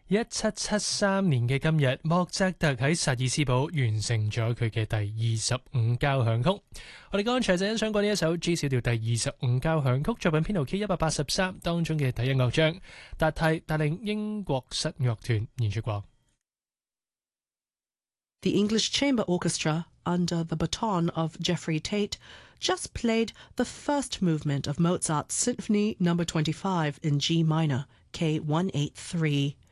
1773年嘅今日，莫扎特喺薩爾斯堡完成咗佢嘅第25交響曲。我哋剛才就欣賞過呢一首 G 小調第25交響曲，作品編號 K183當中嘅第一樂章，達替帶領英國室樂團演出過。 The English Chamber Orchestra, under the baton of Geoffrey Tate, just played the first movement of Mozart's Symphony No. 25 in G minor, K183.